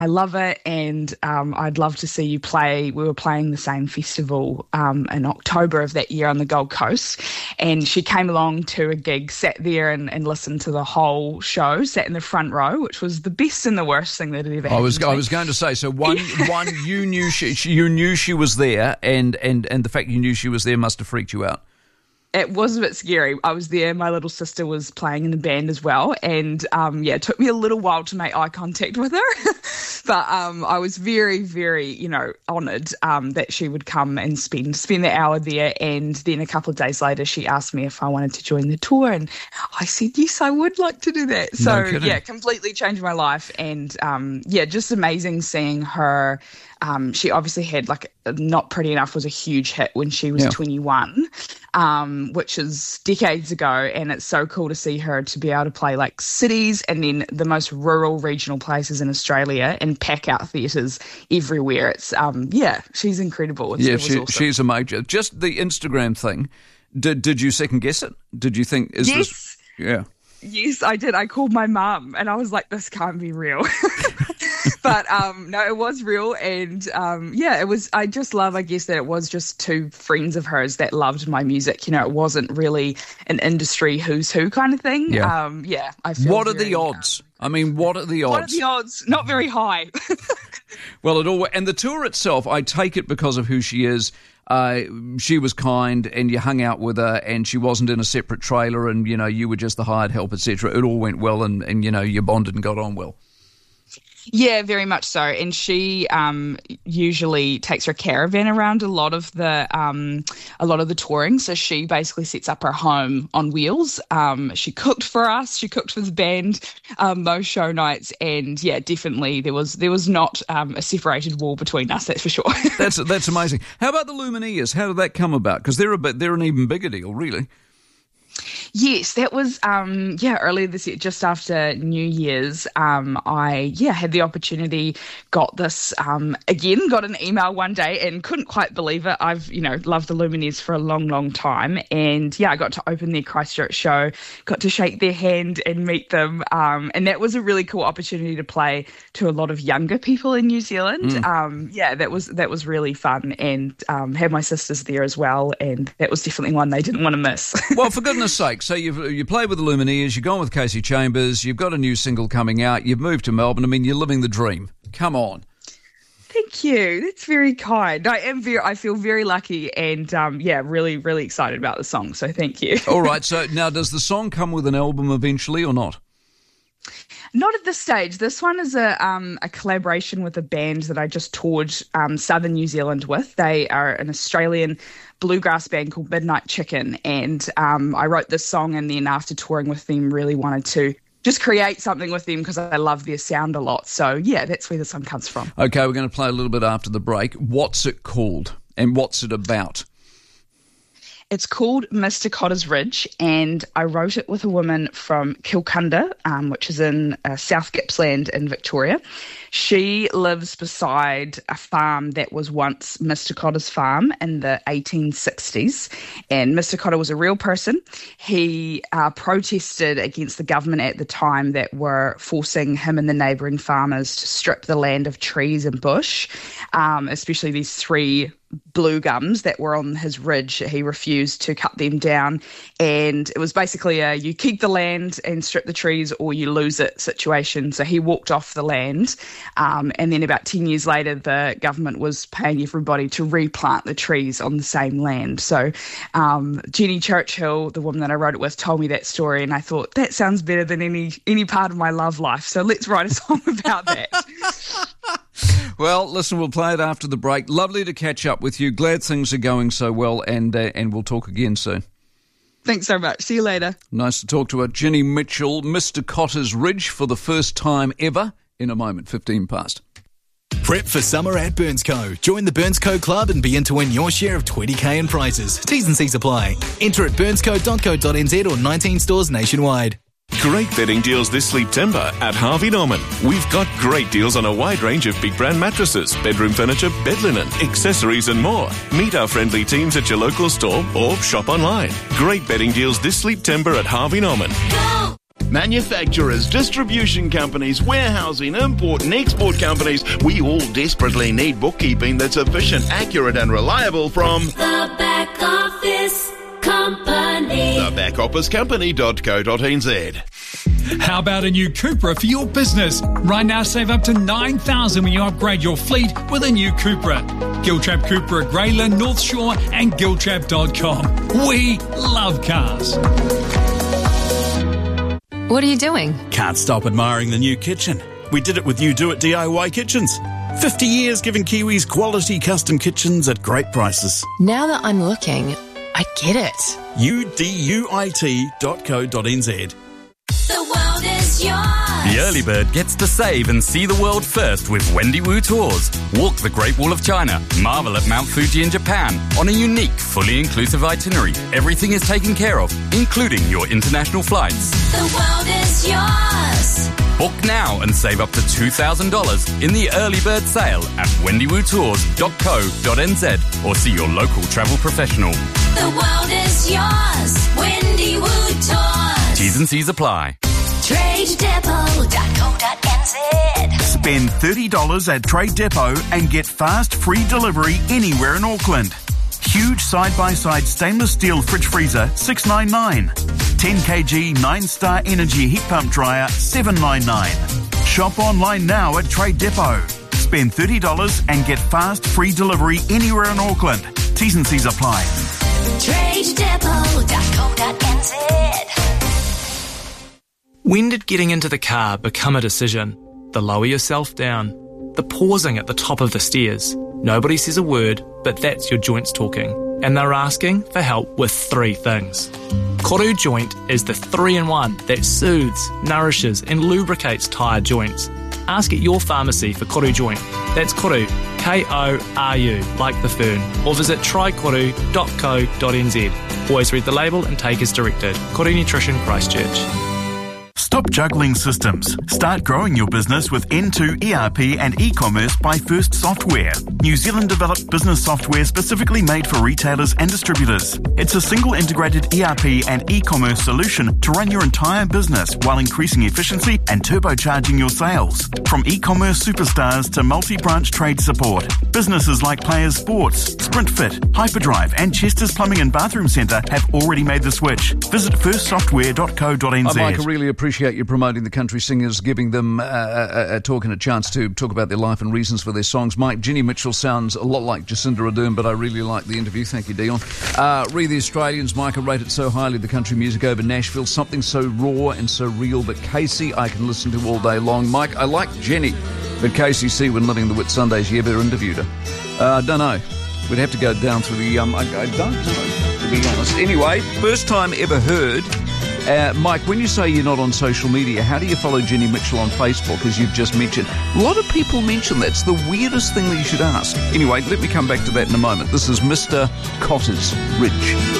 I love it, and I'd love to see you play. We were playing the same festival in October of that year on the Gold Coast, and she came along to a gig, sat there and listened to the whole show, sat in the front row, which was the best and the worst thing that had ever happened. I was going to say, so one, you knew she was there, and the fact you knew she was there must have freaked you out. It was a bit scary. I was there. My little sister was playing in the band as well. And, it took me a little while to make eye contact with her. But I was very, very, honoured that she would come and spend the hour there. And then a couple of days later, she asked me if I wanted to join the tour. And I said, yes, I would like to do that. So, completely changed my life. And, just amazing seeing her. She obviously had Not Pretty Enough was a huge hit when she was 21, which is decades ago. And it's so cool to see her to be able to play cities and then the most rural regional places in Australia and pack out theatres everywhere. It's, she's incredible. It was awesome. She's a major. Just the Instagram thing. Did you second guess it? Did you think, this? Yeah. Yes, I did. I called my mum and I was like, this can't be real. But no, it was real. And it was, I just love, I guess, that it was just two friends of hers that loved my music. It wasn't really an industry who's who kind of thing. Yeah. I feel What are the odds? What are the odds? What are the odds? Not very high. Well, and the tour itself, I take it because of who she is. She was kind and you hung out with her and she wasn't in a separate trailer and, you were just the hired help, etc. It all went well and you bonded and got on well. Yeah, very much so. And she usually takes her caravan around a lot of the touring. So she basically sets up her home on wheels. She cooked for us. She cooked for the band those show nights. And definitely there was not a separated wall between us. That's for sure. That's amazing. How about the Lumineers? How did that come about? Because they're an even bigger deal, really. Yes, that was earlier this year, just after New Year's. I had the opportunity, got an email one day and couldn't quite believe it. I've loved the Lumineers for a long, long time, and I got to open their Christchurch show, got to shake their hand and meet them, and that was a really cool opportunity to play to a lot of younger people in New Zealand. That was really fun, and had my sisters there as well, and that was definitely one they didn't want to miss. Well, for goodness sake, so you played with the Lumineers, you've gone with Casey Chambers, you've got a new single coming out, you've moved to Melbourne. You're living the dream. Come on. Thank you. That's very kind. I feel very lucky and, really, really excited about the song. So thank you. All right. So now, does the song come with an album eventually or not? Not at this stage. This one is a collaboration with a band that I just toured southern New Zealand with. They are an Australian bluegrass band called Midnight Chicken, and I wrote this song, and then after touring with them really wanted to just create something with them because I love their sound a lot. So, that's where the song comes from. Okay, we're going to play a little bit after the break. What's it called and what's it about? It's called Mr. Cotter's Ridge, and I wrote it with a woman from Kilcunda, which is in South Gippsland in Victoria. She lives beside a farm that was once Mr. Cotter's farm in the 1860s, and Mr. Cotter was a real person. He protested against the government at the time that were forcing him and the neighbouring farmers to strip the land of trees and bush, especially these three blue gums that were on his ridge. He refused to cut them down, and it was basically a you keep the land and strip the trees or you lose it situation. So he walked off the land, and then about 10 years later the government was paying everybody to replant the trees on the same land. So Jenny Churchill, the woman that I wrote it with, told me that story, and I thought that sounds better than any part of my love life, so let's write a song about that. Well, listen, we'll play it after the break. Lovely to catch up with you. Glad things are going so well, and we'll talk again soon. Thanks so much. See you later. Nice to talk to her. Jenny Mitchell, Mr. Cotter's Ridge for the first time ever. In a moment, 15 past. Prep for summer at BurnsCo. Join the BurnsCo Club and begin to win your share of $20,000 in prizes. T's and C's apply. Enter at burnsco.co.nz or 19 stores nationwide. Great betting deals this September at Harvey Norman. We've got great deals on a wide range of big brand mattresses, bedroom furniture, bed linen, accessories and more. Meet our friendly teams at your local store or shop online. Great betting deals this September at Harvey Norman. Go! Manufacturers, distribution companies, warehousing, import and export companies, we all desperately need bookkeeping that's efficient, accurate and reliable from The Back Office Company. thebackofficecompany.co.nz. How about a new Cupra for your business? Right now, save up to $9,000 when you upgrade your fleet with a new Cupra. Giltrap Cupra at Greyland, North Shore and Giltrap.com. We love cars. What are you doing? Can't stop admiring the new kitchen. We did it with You Do It DIY Kitchens. 50 years giving Kiwis quality custom kitchens at great prices. Now that I'm looking, I get it. UDUIT.co.nz. The world is yours. The early bird gets to save and see the world first with Wendy Wu Tours. Walk the Great Wall of China, marvel at Mount Fuji in Japan on a unique, fully inclusive itinerary. Everything is taken care of, including your international flights. The world is yours. Book now and save up to $2,000 in the early bird sale at wendywootours.co.nz or see your local travel professional. The world is yours. Wendy Wu Tours. T's and C's apply. TradeDepot.co.nz. Spend $30 at Trade Depot and get fast, free delivery anywhere in Auckland. Huge side-by-side stainless steel fridge freezer, $699. 10 kg 9-star energy heat pump dryer, $799. Shop online now at Trade Depot. Spend $30 and get fast, free delivery anywhere in Auckland. T's and C's apply. TradeDepot.co.nz. When did getting into the car become a decision? The lower yourself down, the pausing at the top of the stairs. Nobody says a word, but that's your joints talking. And they're asking for help with 3 things. Koru Joint is the 3-in-1 that soothes, nourishes and lubricates tired joints. Ask at your pharmacy for Koru Joint. That's Koru, K-O-R-U, like the fern. Or visit trykoru.co.nz. Always read the label and take as directed. Koru Nutrition, Christchurch. Stop juggling systems. Start growing your business with N2 ERP and e-commerce by First Software. New Zealand developed business software specifically made for retailers and distributors. It's a single integrated ERP and e-commerce solution to run your entire business while increasing efficiency and turbocharging your sales. From e-commerce superstars to multi-branch trade support, businesses like Players Sports, SprintFit, Hyperdrive and Chester's Plumbing and Bathroom Centre have already made the switch. Visit firstsoftware.co.nz. Mike, I really appreciate you promoting the country singers, giving them a talk and a chance to talk about their life and reasons for their songs. Mike, Jenny Mitchell sounds a lot like Jacinda Ardern, but I really like the interview. Thank you, Dion. Re the Australians, Mike, I rate it so highly, the country music over Nashville. Something so raw and so real, but Casey I can listen to all day long. Mike, I like Jenny, but Casey C, when living the Whitsundays, you ever interviewed her? I don't know. We'd have to go down through the... I don't know, to be honest. Anyway, first time ever heard... Mike, when you say you're not on social media, how do you follow Jenny Mitchell on Facebook, as you've just mentioned? A lot of people mention that. It's the weirdest thing that you should ask. Anyway, let me come back to that in a moment. This is Mr. Cotter's Ridge.